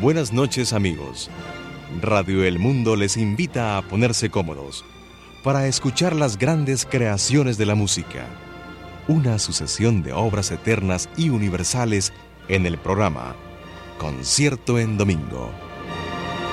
Buenas noches, amigos. Radio El Mundo les invita a ponerse cómodos para escuchar las grandes creaciones de la música, una sucesión de obras eternas y universales en el programa Concierto en Domingo.